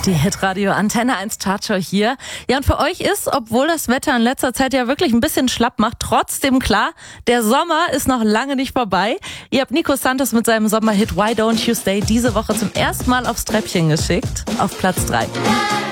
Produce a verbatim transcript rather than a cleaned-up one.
Die Hitradio Antenne eins Chartshow hier. Ja, und für euch ist, obwohl das Wetter in letzter Zeit ja wirklich ein bisschen schlapp macht, trotzdem klar, der Sommer ist noch lange nicht vorbei. Ihr habt Nico Santos mit seinem Sommerhit Why Don't You Stay diese Woche zum ersten Mal aufs Treppchen geschickt. Auf Platz drei.